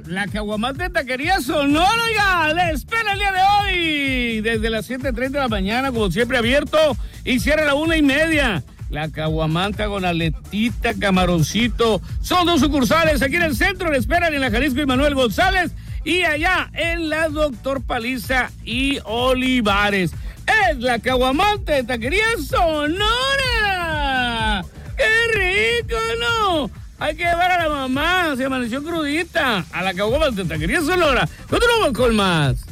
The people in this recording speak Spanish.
La Caguamán de Taquería Sonora, oiga, le espera el día de hoy. Desde las 7:30 de la mañana, como siempre, abierto y cierra a la 1:30. La Caguamanta con aletita, camaroncito. Son 2 sucursales aquí en el centro, le esperan en la Jalisco y Manuel González. Y allá en la Doctor Paliza y Olivares. Es la Caguamanta de Taquería Sonora. ¡Qué rico, no! Hay que llevar a la mamá, se amaneció crudita. A la Caguamanta de Taquería Sonora. Continuamos con más.